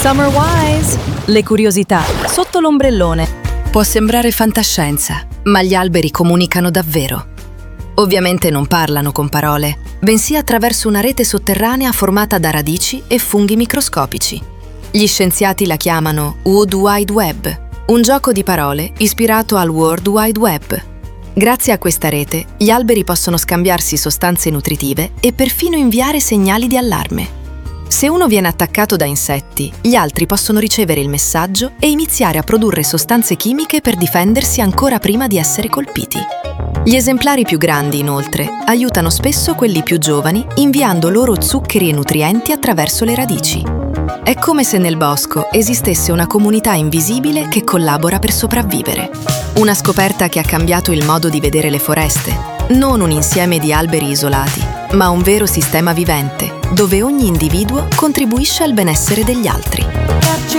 Summer Wise! Le curiosità sotto l'ombrellone. Può sembrare fantascienza, ma gli alberi comunicano davvero. Ovviamente non parlano con parole, bensì attraverso una rete sotterranea formata da radici e funghi microscopici. Gli scienziati la chiamano Wood Wide Web, un gioco di parole ispirato al World Wide Web. Grazie a questa rete, gli alberi possono scambiarsi sostanze nutritive e perfino inviare segnali di allarme. Se uno viene attaccato da insetti, gli altri possono ricevere il messaggio e iniziare a produrre sostanze chimiche per difendersi ancora prima di essere colpiti. Gli esemplari più grandi, inoltre, aiutano spesso quelli più giovani inviando loro zuccheri e nutrienti attraverso le radici. È come se nel bosco esistesse una comunità invisibile che collabora per sopravvivere. Una scoperta che ha cambiato il modo di vedere le foreste, non un insieme di alberi isolati, ma un vero sistema vivente, dove ogni individuo contribuisce al benessere degli altri.